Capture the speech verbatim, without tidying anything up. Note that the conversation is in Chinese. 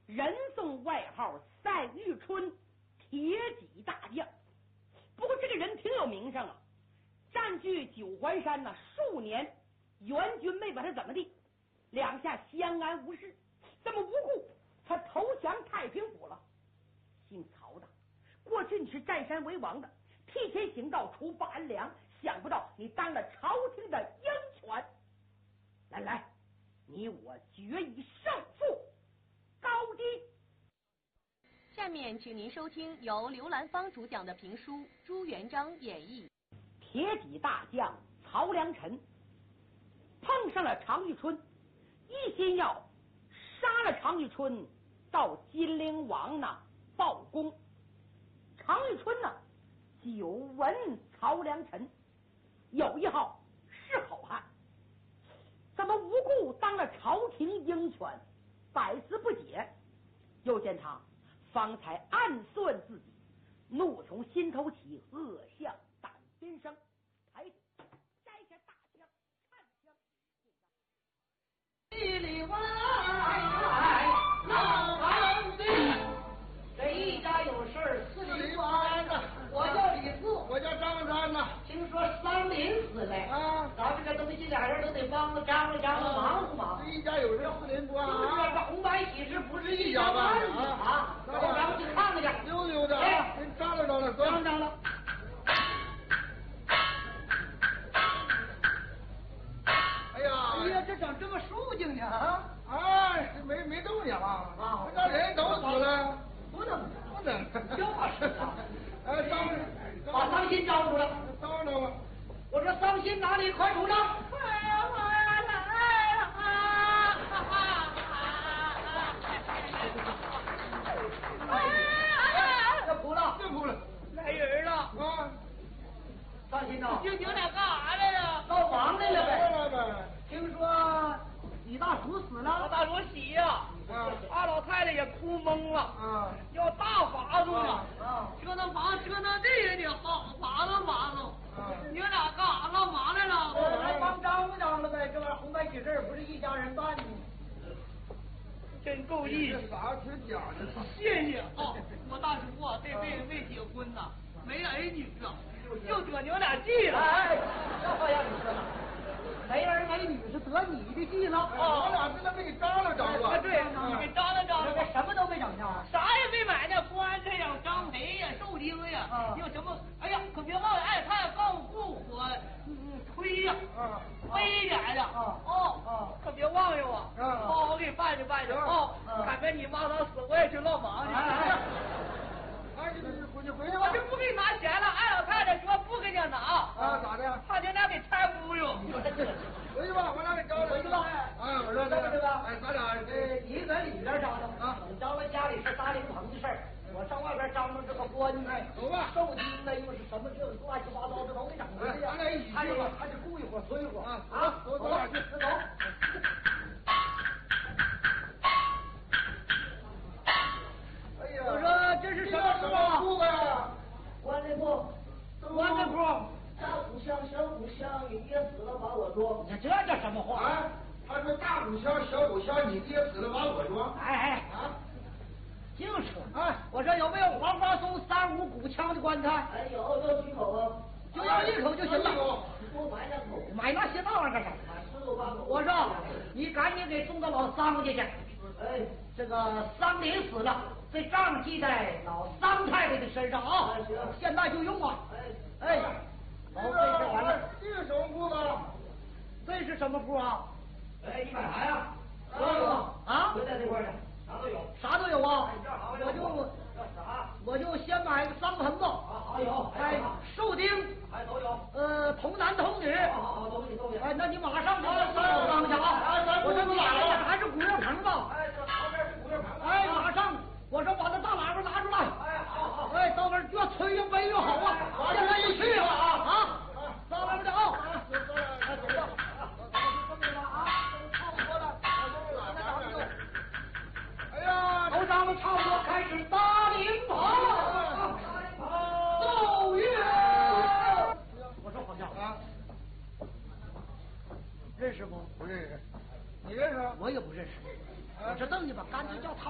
人送外号赛玉春，铁戟大将。不过这个人挺有名声啊，占据九环山呢数年，元军没把他怎么地，两下相安无事。这么无故，他投降太平府了。姓曹的，过去你是占山为王的，替天行道，除暴安良，想不到你当了朝廷的鹰犬。来来，你我决一胜负，高低。 下面请您收听由刘兰芳主讲的评书《朱元璋演义》。 铁戟大将曹良臣碰上了常遇春，一心要杀了常遇春，到金陵王那报功。常遇春呢，久闻曹良臣有一号是好汉，怎么无故当了朝廷鹰犬，百思不解。又见他方才暗算自己，怒从心头起，恶向胆边生，抬手摘下大枪看枪。 里里外外老皇帝，这一家有事儿四里外的。我叫李四， 我叫张三呐。 听说桑林死了啊， 咱们这东西俩人都得帮着张罗张罗，忙活忙活。 这一家有事四邻不安啊， 这红白喜事不是一家半的啊！咱们去看看去， 溜溜的啊，给你张罗张罗， 张罗张罗。 哎呀， 哎呀，这长这么肃静呢啊！ 啊，是没没动静啊啊！那人都死了， 不能不能， 就怕死啊！ 哎，张把桑心招出来， 招着吧。 我说桑心哪里？快出来！ 哎呀妈呀，来了啊！ 别哭了， 别哭了， 来人了！ 啊！ 桑心呐， 就你俩干啥来了？ 闹忙来了呗。 来呗。 听说李大叔死了， 我大叔喜呀！ 啊， 二老太太也哭懵了， 啊， 要大法子呢， 啊， 折腾房折腾地也得好，法子法子。 啊， 你们俩干啥闹忙来了？ 我来帮张罗张罗呗，这玩意儿红白喜事不是一家人办的。 真够意思， 啥挺讲的。 谢谢啊！我大叔啊，这辈子没结婚呐，没儿女啊，就得你们俩记了。 哎，这话让你说了，没儿没女是得你的计了。 我俩这都给你张罗张罗。 啊，对，你给张罗张罗。 这什么都没整呢。 啥也没买呢，棺材呀、张培呀、寿钉呀， 啊有什么？哎呀，可别忘了爱菜、告固火、嗯推呀， 啊， 背点的啊哦， 啊可别忘了我， 啊好好给你办着办着哦啊。 赶明你妈妈死，我也去落忙去。 哎哎哎，你回去回去吧。 我就不给你拿钱了，二老太太说不给你拿， 啊，咋的？ 怕你俩给拆屋哟。 回去吧，我俩给张罗。 回去吧。 啊，我说这么的吧？ 哎，咱俩呃，你在里边张罗啊， 你张罗家里事、搭灵棚的事儿，我上外边张罗这个棺材、 走吧寿金呢，又是什么这个乱七八糟，这都给整回来呀。 咱俩一起去吧还得还得顾一会儿，催一会儿啊啊！ 走走吧， 走走。 哎呀， 我说这是什么什么铺铺呀？ 棺材铺， 棺材铺， 大鼓箱，小鼓箱，你爹死了把我装。你看这叫什么话？ 啊，他说大鼓箱、小鼓箱，你爹死了把我装。 哎哎啊， 就是哎， 我说有没有黄花松三五鼓枪的棺材？哎，有，要几口啊？就要一口就行了。多买两口。买那些那玩意儿干啥？买十口八口。我说你赶紧给送到老桑家去。哎，这个桑林死了，这账记在老桑太太的身上啊。行，现在就用啊。哎哎，老费事完了。 这是什么铺子？ 这是什么铺啊？ 哎，你买啥呀？ 都有啊。 就在这块儿的，啥都有。 啥都有啊！ 这好我就要啥？ 我就先买个桑盆子， 好好有， 哎，寿钉， 还都有。 呃，童男童女， 好好好，都给你都有。 哎，那你马上给我上我当去啊！我说你哪个还是鼓乐棚吧？ 哎，这旁边是鼓乐棚。 哎，马上，我说把那大喇叭拿出来。 哎，好好。 哎，到那儿越催越悲越好啊！现在一去啊啊！大喇叭的啊！哎，走吧，这么了啊，差不多了， 哎呀， 头上们差不多开始搭灵棚，奏乐。我说好像啊， 认识不？ 不认识，你认识？ 我也不认识。我这瞪你吧，干脆叫他。